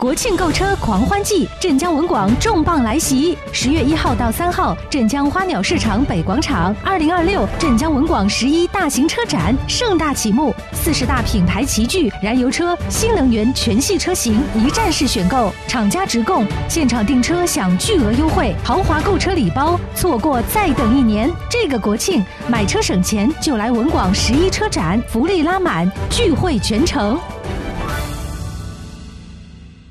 国庆购车狂欢季，镇江文广重磅来袭！10月1号到3号，镇江花鸟市场北广场，2026镇江文广11大型车展盛大启幕，40大品牌齐聚，燃油车、新能源全系车型一站式选购，厂家直供，现场订车享巨额优惠，豪华购车礼包，错过再等1年。这个国庆买车省钱，就来文广11车展，福利拉满，聚会全城。